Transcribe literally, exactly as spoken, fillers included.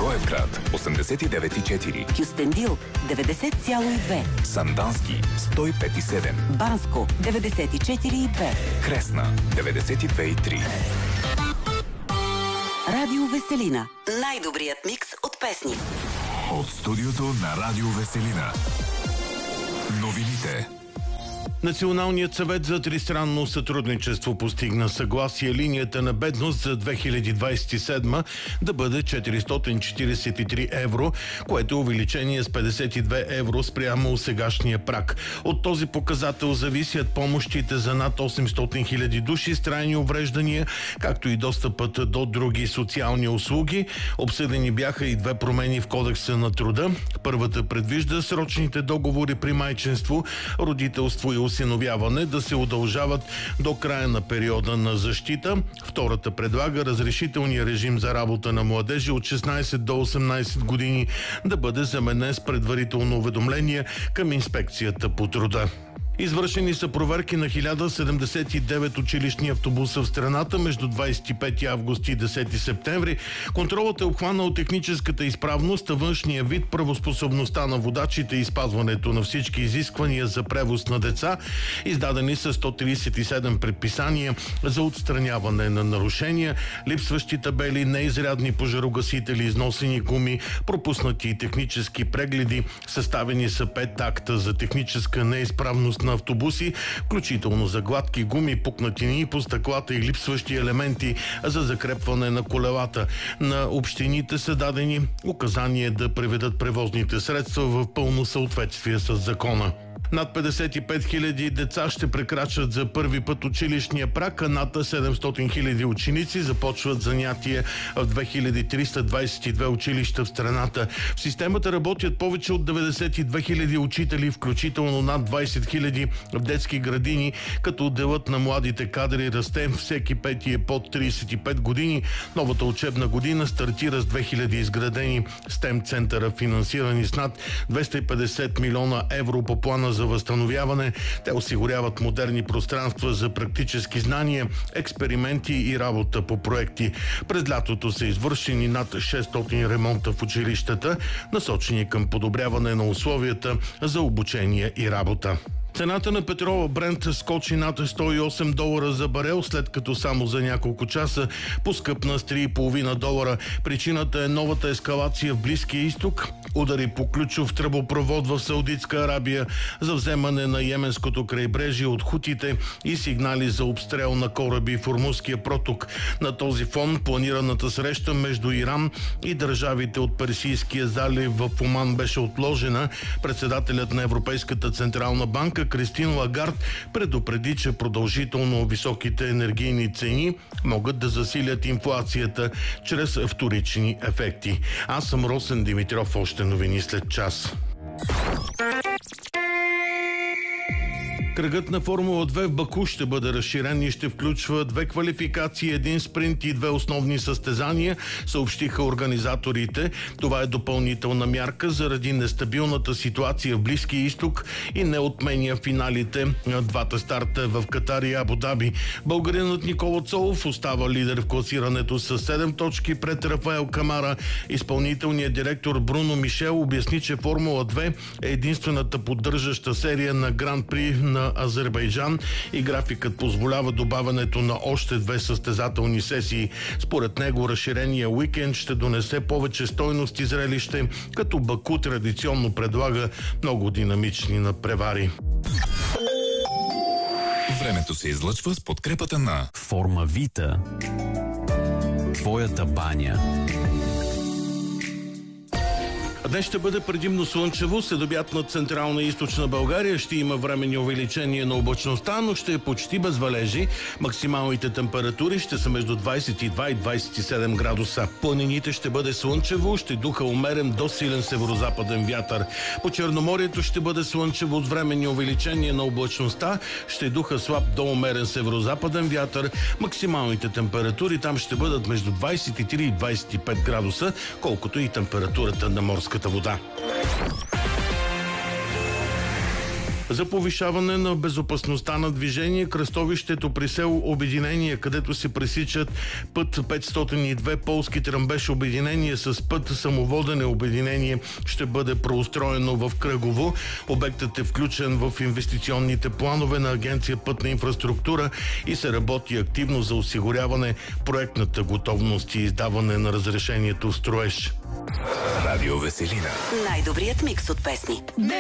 Благоевград осемдесет и девет и четири, Кюстендил деветдесет цяло и две, Сандански сто и пет и седем, Банско деветдесет и четири и две, Кресна деветдесет и две и три. Радио Веселина. Най-добрият микс от песни. От студиото на Радио Веселина. Новините. Националният съвет за тристранно сътрудничество постигна съгласие линията на бедност за две хиляди двадесет и седма да бъде четиристотин четиридесет и три евро, което е увеличение с петдесет и две евро спрямо сегашния праг. От този показател зависят помощите за над осемстотин хиляди души с трайни увреждания, както и достъпът до други социални услуги. Обсъдени бяха и две промени в Кодекса на труда. Първата предвижда срочните договори при майчинство, родителство и осиновяване да се удължават до края на периода на защита. Втората предлага разрешителния режим за работа на младежи от шестнадесет до осемнадесет години да бъде заменен с предварително уведомление към инспекцията по труда. Извършени са проверки на хиляда седемдесет и девет училищни автобуса в страната между двадесет и пети август и десети септември. Контролът е обхванал техническата изправност, външния вид, правоспособността на водачите и спазването на всички изисквания за превоз на деца. Издадени са сто тридесет и седем предписания за отстраняване на нарушения, липсващи табели, неизрядни пожарогасители, износени гуми, пропуснати технически прегледи. Съставени са пет акта за техническа неизправност на автобуси, включително за гладки гуми, пукнатини по стъклата и липсващи елементи за закрепване на колелата. На общините са дадени указания да приведат превозните средства в пълно съответствие с закона. Над петдесет и пет хиляди деца ще прекрачат за първи път училищния праг, а над седемстотин хиляди ученици започват занятия в две хиляди триста двадесет и две училища в страната. В системата работят повече от деветдесет и две хиляди учители, включително над двадесет хиляди в детски градини, като делът на младите кадри расте. Всеки пети е под тридесет и пет години. Новата учебна година стартира с две хиляди изградени стем центъра, финансирани с над двеста и петдесет милиона евро по плана за възстановяване. Те осигуряват модерни пространства за практически знания, експерименти и работа по проекти. През лятото са извършени над шестстотин ремонта в училищата, насочени към подобряване на условията за обучение и работа. Цената на петрола Брент скочи над сто и осем долара за барел, след като само за няколко часа поскъпна с три и половина долара. Причината е новата ескалация в Близкия изток, удари по ключов тръбопровод в Саудитска Арабия за вземане на Йеменското крайбрежие от хутите и сигнали за обстрел на кораби в Ормузския проток. На този фон планираната среща между Иран и държавите от Персийския залив в Оман беше отложена. Председателят на Европейската централна банка Кристин Лагард предупреди, че продължително високите енергийни цени могат да засилят инфлацията чрез вторични ефекти. Аз съм Росен Димитров, още новини след час. Кръгът на Формула две в Баку ще бъде разширен и ще включва две квалификации, един спринт и две основни състезания, съобщиха организаторите. Това е допълнителна мярка заради нестабилната ситуация в Близкия изток и не отменя финалите на двата старта в Катар и Абу Даби. Българинът Никола Цолов остава лидер в класирането с седем точки пред Рафаел Камара. Изпълнителният директор Бруно Мишел обясни, че Формула две е единствената поддържаща серия на Гран-при на Азербайджан и графикът позволява добавянето на още две състезателни сесии. Според него разширения уикенд ще донесе повече стойност и зрелище, като Баку традиционно предлага много динамични надпревари. Времето се излъчва с подкрепата на Формавита. Твоята баня. Днес ще бъде предимно слънчево, следобед над централна и източна България ще има временни увеличение на облачността, но ще е почти без валежи. Максималните температури ще са между двадесет и два и двадесет и седем градуса. Планините ще бъде слънчево, ще духа умерен до силен северозападен вятър. По Черноморието ще бъде слънчево с временни увеличение на облачността, ще духа слаб до умерен северозападен вятър. Максималните температури там ще бъдат между двадесет и три и двадесет и пет градуса, колкото и температурата на морската вода. За повишаване на безопасността на движение, кръстовището при село Обединение, където се пресичат път петстотин и две Полски Тръмбеш Обединение с път Самоводене Обединение, ще бъде преустроено в кръгово. Обектът е включен в инвестиционните планове на Агенция Пътна инфраструктура и се работи активно за осигуряване проектната готовност и издаване на разрешението строеж. Радио Веселина. Най-добрият микс от песни.